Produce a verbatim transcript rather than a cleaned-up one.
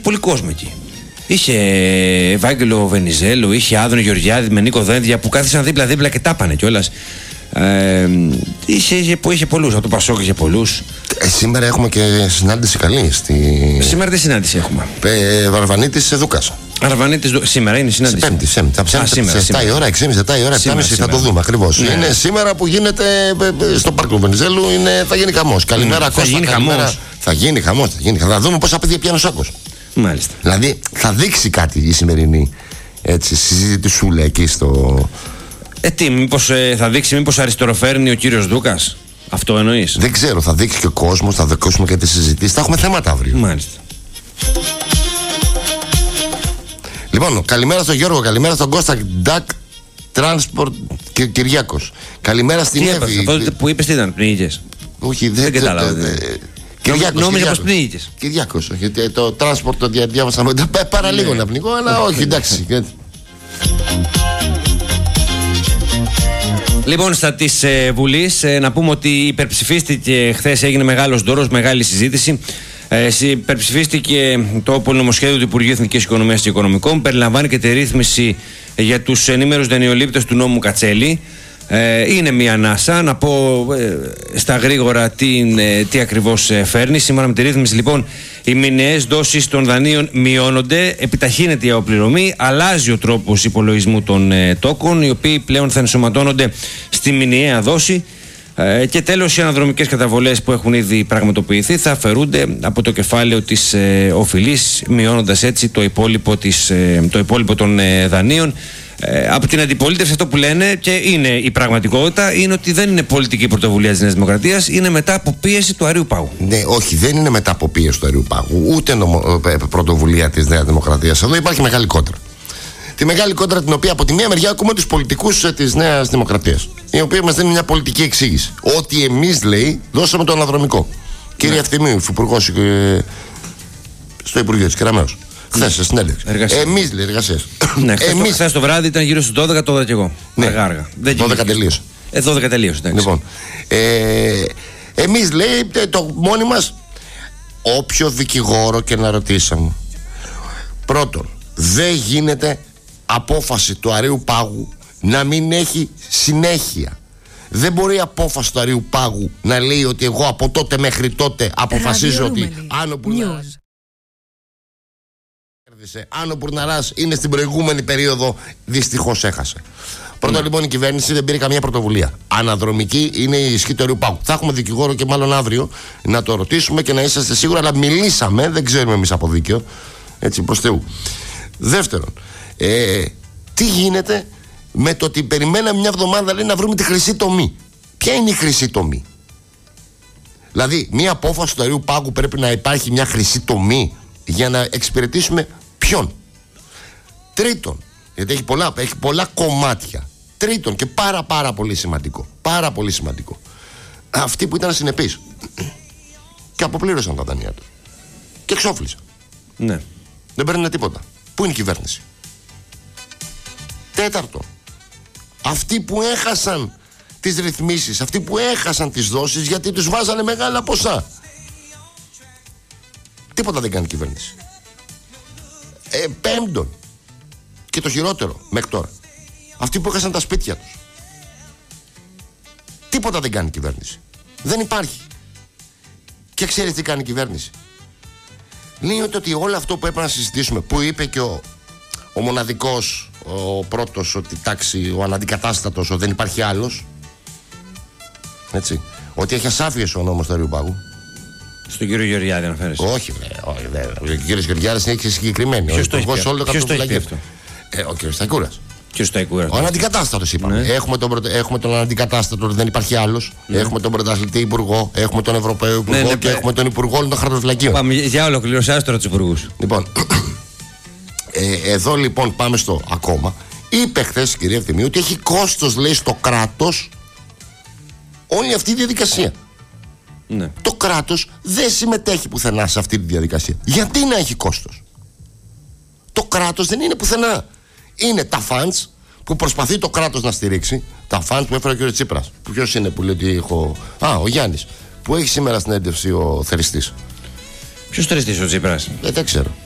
πολύ κόσμο εκεί. Είχε Ευάγγελο Βενιζέλο, είχε Άδωνη Γεωργιάδη με Νίκο Δένδια που κάθισαν δίπλα-δίπλα και τάπανε κιόλας. Ε, είχε, είχε, είχε πολλούς, από το Πασόκ είχε πολλούς. Ε, σήμερα έχουμε και συνάντηση καλή. Στη... Σήμερα τι συνάντηση έχουμε? Ε, Βαρβανίτης Δούκας. Αρβανίτης, σήμερα είναι η συνάντηση. Σε πέμπτη, πέμπτη. Θα ψάχνετε σε επτά η ώρα, έξι και μισή, επτά η ώρα, επτά και μισή θα το δούμε ακριβώς. Ναι. Είναι σήμερα που γίνεται στο πάρκο Βενιζέλου, είναι, θα γίνει χαμός. Καλημέρα, mm, Κώστα. Θα γίνει χαμός. Θα γίνει χαμός. Θα, γίνει, θα δούμε πόσα παιδιά πιάνει ο Σάκος. Μάλιστα. Δηλαδή θα δείξει κάτι η σημερινή έτσι, συζήτησούλα εκεί στο. Ε, τι, μήπως ε, θα δείξει, μήπως αριστεροφέρνει ο κύριος Δούκας? Αυτό εννοείς? Δεν ξέρω, θα δείξει και ο κόσμος, θα δείξουμε και τις συζητήσεις. Θα έχουμε θέματα αύριο. Μάλιστα. Λοιπόν, καλημέρα στον Γιώργο, καλημέρα στον Κώστα Ντακ Transport και Κυριάκος. Καλημέρα στην τι Εύη. Έπρασε, αυτό που είπες τι ήταν, πνίγηκες? Όχι, δεν, δεν κατάλαβα. Δε, δε. Κυριάκος, νόμιζα πως πνίγηκες. Κυριάκος, γιατί το transport το διαβάσα πάρα λίγο να πνιγώ, αλλά όχι, εντάξει. Λοιπόν, στα της ε, Βουλής, ε, να πούμε ότι υπερψηφίστηκε χθες, έγινε μεγάλος δώρος, μεγάλη συζήτηση. Ε, υπερψηφίστηκε το πολυνομοσχέδιο του Υπουργείου Εθνικής Οικονομίας και Οικονομικών. Περιλαμβάνει και τη ρύθμιση για τους ενήμερους δανειολήπτες του νόμου Κατσέλη. Ε, είναι μια ανάσα. Να πω ε, στα γρήγορα τι, ε, τι ακριβώς ε, φέρνει. Σήμερα με τη ρύθμιση, λοιπόν, οι μηνιαίες δόσεις των δανείων μειώνονται, επιταχύνεται η αποπληρωμή, αλλάζει ο τρόπος υπολογισμού των ε, τόκων, οι οποίοι πλέον θα ενσωματώνονται στη μηνιαία δόση. Ε, και τέλος, οι αναδρομικές καταβολές που έχουν ήδη πραγματοποιηθεί θα αφαιρούνται από το κεφάλαιο της ε, οφειλής, μειώνοντας έτσι το υπόλοιπο, της, ε, το υπόλοιπο των ε, δανείων. Ε, από την αντιπολίτευση αυτό που λένε, και είναι η πραγματικότητα, είναι ότι δεν είναι πολιτική πρωτοβουλία της Νέας Δημοκρατίας, είναι μετά από πίεση του Αριού Πάγου. Ναι, όχι, δεν είναι μετά από πίεση του Αριού Πάγου, ούτε νομο, ε, πρωτοβουλία της Νέας Δημοκρατίας. Εδώ υπάρχει μεγάλη κόντρα. Τη μεγάλη κόντρα την οποία από τη μία μεριά ακούμε τους πολιτικούς ε, της Νέας Δημοκρατίας, οι οποίοι μας δίνουν μια πολιτική εξήγηση. Ότι εμείς, λέει, δώσαμε το αναδρομικό. Ναι. Κύριε Ευθυμίου, υπουργός ε, στο Υπουργείο της Κεραμέως. Χθες, σε συνέντευξη. Εμείς, λέει, εργασίες. Ναι, εμείς... χθες το βράδυ ήταν γύρω στις δώδεκα, το είδα και εγώ. Ναι. Αργά, αργά. δώδεκα τελείωσε. Ε, δώδεκα τελείωσε, εντάξει. Λοιπόν, ε, εμείς, λέει, το μόνοι μας, όποιο δικηγόρο και να ρωτήσαμε. Πρώτον, δεν γίνεται απόφαση του Αριού Πάγου να μην έχει συνέχεια. Δεν μπορεί η απόφαση του Αριού Πάγου να λέει ότι εγώ από τότε μέχρι τότε αποφασίζω ότι αν ο Μπουρναράς κέρδισε, αν ο Μπουρναράς είναι στην προηγούμενη περίοδο, δυστυχώς έχασε. Πρώτον, λοιπόν, η κυβέρνηση δεν πήρε καμία πρωτοβουλία. Αναδρομική είναι η ισχύ του Αριού Πάγου. Θα έχουμε δικηγόρο και μάλλον αύριο να το ρωτήσουμε και να είσαστε σίγουροι, αλλά μιλήσαμε, δεν ξέρουμε εμείς από δίκαιο. Έτσι, προς Θεού. Δεύτερον, ε, τι γίνεται με το ότι περιμέναμε μια εβδομάδα, λέει, να βρούμε τη χρυσή τομή. Ποια είναι η χρυσή τομή? Δηλαδή, μια απόφαση του Αριού Πάγου πρέπει να υπάρχει μια χρυσή τομή για να εξυπηρετήσουμε ποιον? Τρίτον, γιατί έχει πολλά, έχει πολλά κομμάτια. Τρίτον, και πάρα πάρα πολύ σημαντικό, πάρα πολύ σημαντικό, αυτοί που ήταν συνεπείς και αποπλήρωσαν τα δανεία τους και εξόφλησαν. Ναι. Δεν παίρνουν τίποτα. Πού είναι η κυβέρνηση? Τέταρτο, αυτοί που έχασαν τις ρυθμίσεις, αυτοί που έχασαν τις δόσεις γιατί τους βάζανε μεγάλα ποσά, τίποτα δεν κάνει η κυβέρνηση. Ε, πέμπτον, και το χειρότερο μέχρι τώρα, αυτοί που έχασαν τα σπίτια τους, τίποτα δεν κάνει η κυβέρνηση. Δεν υπάρχει. Και ξέρεις τι κάνει η κυβέρνηση? Λέει ότι όλο αυτό που έπρεπε να συζητήσουμε, που είπε και ο, ο μοναδικός, ο πρώτος, ότι τάξη, ο αναντικατάστατος, ότι δεν υπάρχει άλλος, έτσι, ότι έχει ασάφειες ο νόμος του Αριού Πάγου. Στον κύριο Γεωργιάδη αναφέρεσαι? Όχι, δε, όχι δε. Ο κύριος Γεωργιάδης είναι συγκεκριμένη. Ποιος το έχει πει αυτό? Ε, ο κύριος Σταϊκούρας. Ο αναντικατάστατος είπαμε. Ναι. Έχουμε, τον, έχουμε τον αναντικατάστατο, δεν υπάρχει άλλος. Ναι. Έχουμε τον πρωταθλητή υπουργό, έχουμε τον Ευρωπαίο υπουργό, ναι, ναι, και ναι. έχουμε τον υπουργό όλων των χαρτοφυλακίων. Πάμε για ολοκληρωσιάς τώρα τους υπουργούς. Λοιπόν, ε, εδώ λοιπόν πάμε στο ακόμα. Είπε χθες η κυρία Ευθυμίου ότι έχει κόστος, λέει, στο κράτος όλη αυτή η διαδικασία. Ναι. Το κράτος δεν συμμετέχει πουθενά σε αυτή τη διαδικασία. Γιατί να έχει κόστος? Το κράτος δεν είναι πουθενά. Είναι τα funds που προσπαθεί το κράτος να στηρίξει. Τα funds που έφερε ο κ. Τσίπρας. Ποιος είναι που λέει ότι έχω... Α, ο Γιάννης. Που έχει σήμερα συνέντευξη ο θεριστής. Ποιος θεριστής ο Τσίπρας? Δεν, δεν ξέρω.